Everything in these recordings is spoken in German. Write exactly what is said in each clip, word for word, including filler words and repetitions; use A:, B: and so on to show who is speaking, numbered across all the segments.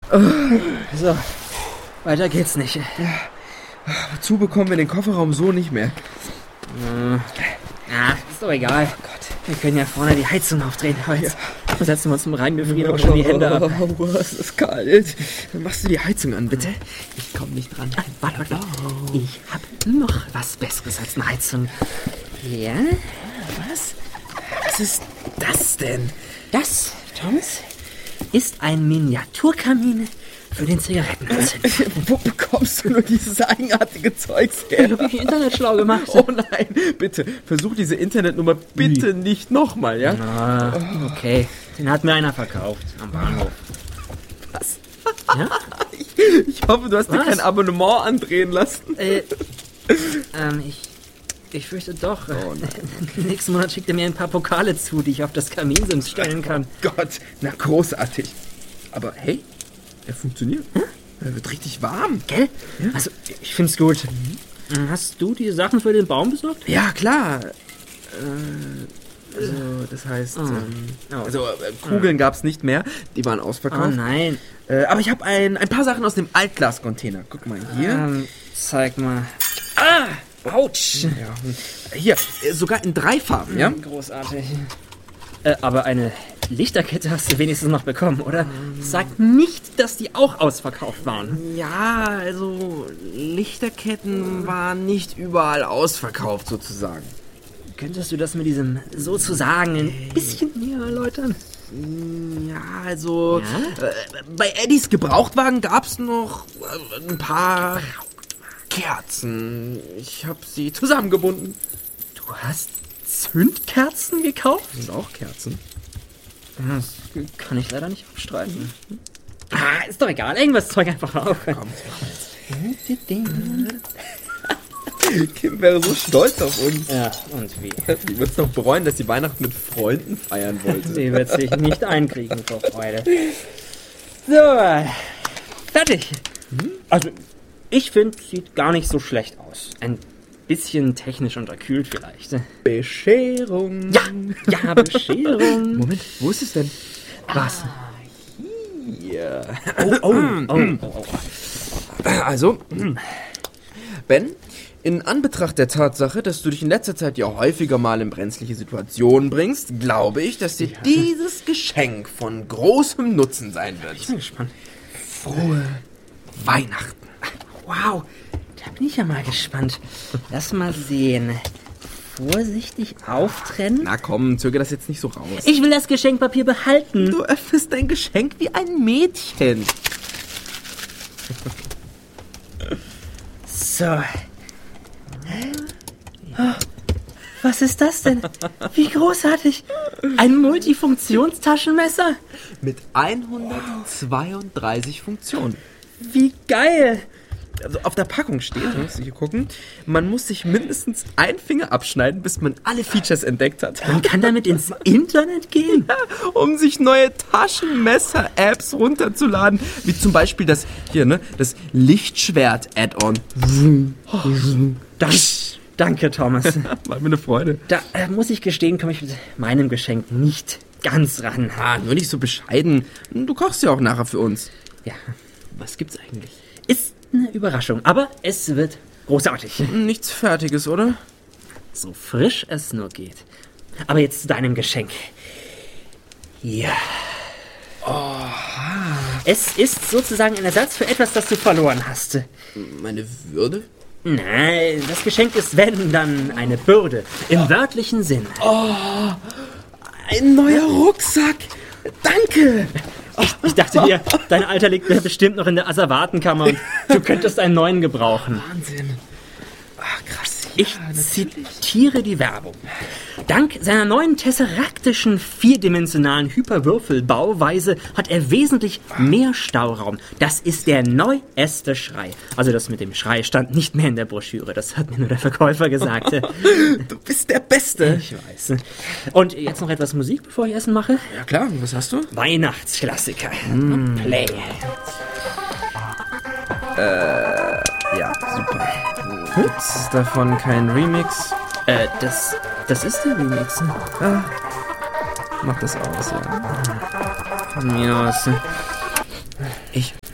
A: So, weiter geht's nicht.
B: Ja. Wozu bekommen wir den Kofferraum so nicht mehr?
A: Ah, ist doch egal. Oh Gott. Wir können ja vorne die Heizung aufdrehen. Aber jetzt ja. setzen wir uns zum Reingefrieren auch schon die Hände ab.
B: Oh, es ist kalt. Dann machst du die Heizung an, bitte.
A: Ich komm nicht dran. Ah, warte, warte. Oh. Ich hab noch was Besseres als eine Heizung. Ja?
B: Was? Was ist das denn?
A: Das, Thomas, ist ein Miniaturkamin für den Zigarettenanzünder.
B: Wo bekommst du nur dieses eigenartige Zeugs her?
A: Ich hab mich im Internet schlau gemacht.
B: Oh nein, bitte, versuch diese Internetnummer bitte Wie? nicht nochmal, ja?
A: Na, okay, den hat mir einer verkauft am Bahnhof.
B: Was?
A: Ja?
B: Ich, ich hoffe, du hast Was? dir kein Abonnement andrehen lassen.
A: Äh, ähm, ich... Ich fürchte doch. Oh Nächsten Monat schickt er mir ein paar Pokale zu, die ich auf das Kaminsims stellen kann.
B: Oh Gott, na großartig. Aber hey, er funktioniert. Hm? Er wird richtig warm.
A: Gell? Ja? Also, ich find's gut. Mhm. Hast du die Sachen für den Baum besorgt?
B: Ja, klar. Äh, also, das heißt, oh. ähm, also äh, Kugeln gab's nicht mehr. Die waren ausverkauft.
A: Oh nein.
B: Äh, aber ich habe ein, ein paar Sachen aus dem Altglas-Container. Guck mal hier.
A: Ähm, zeig mal. Ah! Autsch!
B: Ja. Hier, sogar in drei Farben, ja?
A: Großartig. Äh, aber eine Lichterkette hast du wenigstens noch bekommen, oder? Sag nicht, dass die auch ausverkauft waren.
B: Ja, also Lichterketten waren nicht überall ausverkauft, sozusagen.
A: Könntest du das mit diesem sozusagen ein bisschen näher erläutern?
B: Ja, also
A: ja?
B: Äh, bei Eddies Gebrauchtwagen gab's noch äh, ein paar Kerzen. Ich habe sie zusammengebunden.
A: Du hast Zündkerzen gekauft?
B: Das sind auch Kerzen.
A: Das kann ich leider nicht abstreiten. Ah, ist doch egal. Irgendwas Zeug einfach auf.
B: Komm, Kim wäre so stolz auf uns.
A: Ja, und wie?
B: Die wird es noch bereuen, dass sie Weihnachten mit Freunden feiern wollte.
A: Sie wird sich nicht einkriegen vor Freude. So, fertig. Hm? Also, ich finde, sieht gar nicht so schlecht aus. Ein bisschen technisch unterkühlt vielleicht.
B: Bescherung.
A: Ja, ja, Bescherung.
B: Moment, wo ist es denn?
A: Was?
B: Ah, hier.
A: Oh, oh, oh, oh, oh.
B: Also, Ben, in Anbetracht der Tatsache, dass du dich in letzter Zeit ja häufiger mal in brenzliche Situationen bringst, glaube ich, dass dir ja. dieses Geschenk von großem Nutzen sein wird.
A: Ich bin gespannt.
B: Frohe Weihnachten.
A: Wow, da bin ich ja mal gespannt. Lass mal sehen. Vorsichtig auftrennen.
B: Na komm, zögere das jetzt nicht so raus.
A: Ich will das Geschenkpapier behalten.
B: Du öffnest dein Geschenk wie ein Mädchen.
A: So. Oh, was ist das denn? Wie großartig. Ein Multifunktionstaschenmesser.
B: Mit hundertzweiunddreißig Funktionen.
A: Wie geil.
B: Also auf der Packung steht, musst du hier gucken, man muss sich mindestens einen Finger abschneiden, bis man alle Features entdeckt hat.
A: Man kann damit ins Internet gehen?
B: Ja, um sich neue Taschenmesser-Apps runterzuladen, wie zum Beispiel das hier, ne, das Lichtschwert-Add-on.
A: Oh, danke, danke, Thomas.
B: War mir eine Freude.
A: Da äh, muss ich gestehen, komme ich mit meinem Geschenk nicht ganz ran.
B: Ah, nur nicht so bescheiden. Du kochst ja auch nachher für uns.
A: Ja.
B: Was gibt's eigentlich?
A: Ist eine Überraschung, aber es wird großartig.
B: Nichts Fertiges, oder?
A: So frisch es nur geht. Aber jetzt zu deinem Geschenk. Ja.
B: Oh.
A: Es ist sozusagen ein Ersatz für etwas, das du verloren hast.
B: Meine Würde?
A: Nein, das Geschenk ist, wenn, dann eine Bürde. Im wörtlichen Sinn.
B: Oh, ein neuer Rucksack. Danke.
A: Ich, ich dachte mir, dein Alter liegt bestimmt noch in der Asservatenkammer und du könntest einen neuen gebrauchen.
B: Wahnsinn. Ach, krass. Ja,
A: ich zitiere die Werbung. Dank seiner neuen tesseraktischen vierdimensionalen Hyperwürfelbauweise hat er wesentlich mehr Stauraum. Das ist der neueste Schrei. Also das mit dem Schrei stand nicht mehr in der Broschüre. Das hat mir nur der Verkäufer gesagt.
B: Du bist der Beste.
A: Ich weiß. Und jetzt noch etwas Musik, bevor ich Essen mache?
B: Ja klar, was hast du?
A: Weihnachtsklassiker.
B: Mm.
A: Play.
B: Äh, ja, super. Gibt's davon kein Remix?
A: Äh, das, das ist der Remix.
B: Ah, mach das aus, ja.
A: Von mir aus.
B: Ich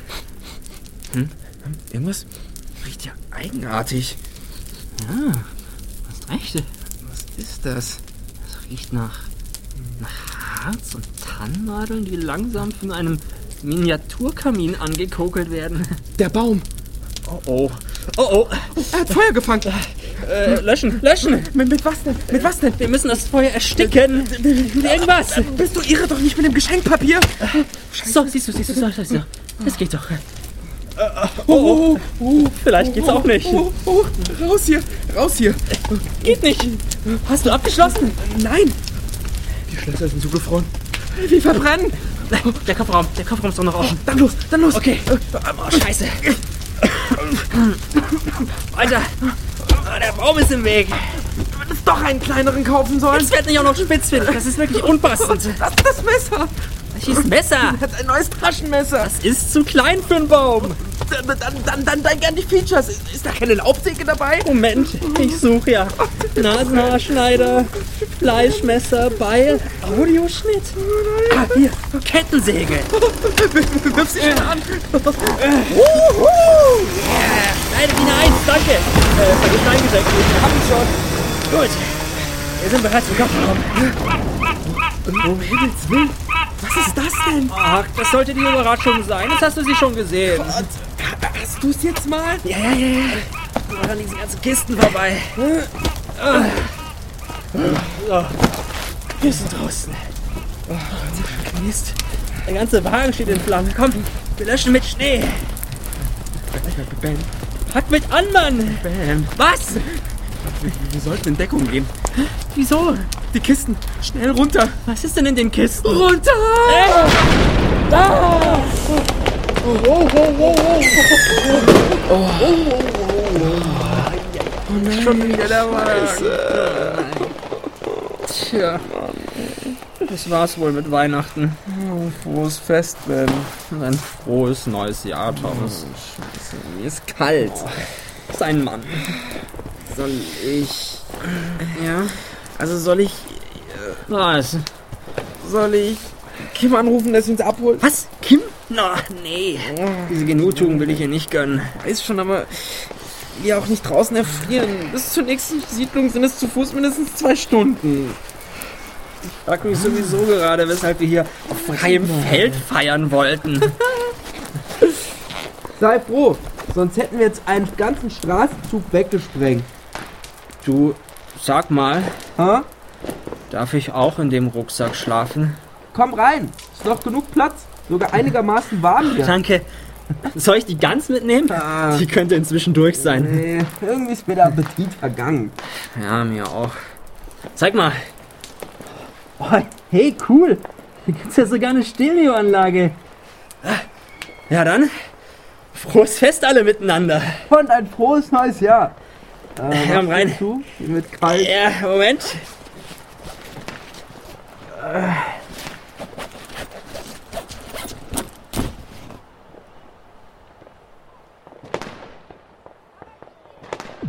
B: Hm? Irgendwas riecht ja eigenartig.
A: Ja, hast recht.
B: Was ist das?
A: Das riecht nach, nach Harz und Tannennadeln, die langsam von einem Miniaturkamin angekokelt werden.
B: Der Baum.
A: Oh oh. Oh oh.
B: Er hat Feuer gefangen.
A: Äh, löschen, löschen.
B: Mit, mit was denn? Mit was denn?
A: Wir müssen das Feuer ersticken. Mit irgendwas.
B: Bist du irre, doch nicht mit dem Geschenkpapier?
A: So, siehst du, siehst du, so, so, so. Das geht doch.
B: Oh, oh, oh,
A: Vielleicht geht's auch nicht.
B: Oh, oh, raus hier, raus hier.
A: Geht nicht. Hast du abgeschlossen?
B: Nein. Die Schlösser sind zugefroren. Wir verbrennen.
A: Der Kofferraum, der Kofferraum ist doch noch offen.
B: Dann los, dann los.
A: Okay. Oh, scheiße. Alter, der Baum ist im Weg.
B: Du hättest doch einen kleineren kaufen sollen.
A: Jetzt wird nicht auch noch spitzfindig. Das ist wirklich unpassend.
B: Das ist das Messer.
A: Welches Messer?
B: Das ist ein neues Taschenmesser.
A: Das ist zu klein für einen Baum.
B: Dann, dann, dann, dann, dann gern die Features. Ist, ist da keine Laubsäge dabei?
A: Moment, ich suche ja. Nasenhaarschneider, Fleischmesser, Beil, Audioschnitt. Ah, hier, Kettensäge.
B: Wirf sie schnell an.
A: Wuhu! Yeah, schneide ihn ein, danke. Äh, für die Steingesäge. Hab ich schon. Gut, wir sind bereit zum Kofferraum.
B: Um Himmels Willen. Was ist das denn?
A: Ach, das sollte die Überraschung sein. Jetzt hast du sie schon gesehen.
B: Hast du es jetzt mal?
A: Ja, ja, ja, ja. Ich war an diesen ganzen Kisten vorbei. So. Wir sind draußen. Oh, Mist. Der ganze Wagen steht in Flammen. Komm, wir löschen mit Schnee.
B: Bam.
A: Pack mit an, Mann.
B: Bam.
A: Was?
B: Wir, wir sollten in Deckung gehen.
A: Wieso?
B: Die Kisten. Schnell runter.
A: Was ist denn in den Kisten?
B: Runter!
A: Äh. Da! Oh, oh, oh, oh, oh.
B: Oh, oh, oh, oh. Oh nein. Schon wieder der Wagen.
A: Tja. Das war's wohl mit Weihnachten.
B: Oh, frohes Fest, Ben.
A: Und ein frohes neues Jahr, Thomas.
B: Oh, Scheiße, mir ist kalt.
A: Oh, sein Mann.
B: Soll ich... Ja? Also soll ich...
A: Was?
B: Soll ich Kim anrufen, dass sie uns abholt?
A: Was? Kim? Na, nee. Diese Genugtuung will ich ihr nicht gönnen.
B: Weiß schon, aber wir auch nicht draußen erfrieren. Bis zur nächsten Siedlung sind es zu Fuß mindestens zwei Stunden.
A: Ich frag mich sowieso gerade, weshalb wir hier auf freiem Feld feiern wollten.
B: Sei froh, sonst hätten wir jetzt einen ganzen Straßenzug weggesprengt.
A: Du, sag mal,
B: Ha?
A: darf ich auch in dem Rucksack schlafen?
B: Komm rein, ist noch genug Platz. Sogar einigermaßen warm hier.
A: Danke. Soll ich die ganz mitnehmen?
B: Ah.
A: Die könnte inzwischen durch sein.
B: Nee, irgendwie ist mir der Appetit vergangen.
A: Ja, mir auch. Zeig mal.
C: Oh, hey, cool. Hier gibt's ja sogar eine Stereoanlage.
A: Ja dann, frohes Fest alle miteinander.
B: Und ein frohes neues Jahr. Äh,
A: Komm rein.
B: Du? Mit kalt.
A: Ja, Moment.
B: Äh.